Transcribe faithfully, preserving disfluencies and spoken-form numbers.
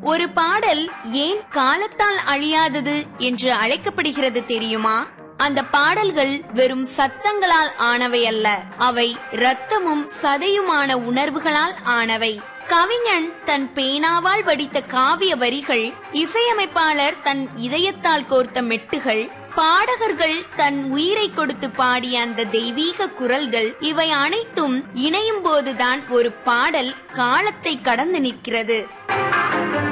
ஒரு பாடல் ஏன் காலத்தால் அழியாதது என்று அழைக்கப்படுகிறது தெரியுமா? அந்த பாடல்கள் வெறும் சத்தங்களால் ஆனவை அல்ல, அவை இரத்தமும் சதையுமான உணர்வுகளால் ஆனவை. கவிஞன் தன் பேனாவால் வடித்த காவிய வரிகள், இசையமைப்பாளர் தன் இதயத்தால் கோர்த்த மெட்டுகள், பாடகர்கள் தன் உயிரை கொடுத்து பாடிய அந்த தெய்வீக குரல்கள், இவை அனைத்தும் இணையும் போதுதான் ஒரு பாடல் காலத்தை கடந்து நிற்கிறது.